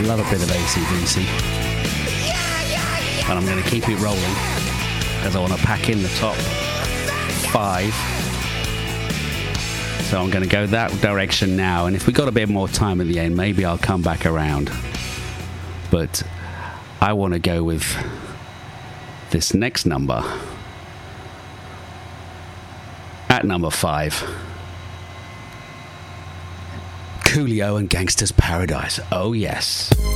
love a bit of AC/DC. And I'm going to keep it rolling because I want to pack in the top 5. So I'm going to go that direction now. And if we got a bit more time at the end, maybe I'll come back around. But I want to go with this next number. At number 5, Coolio and Gangsta's Paradise. Oh yes.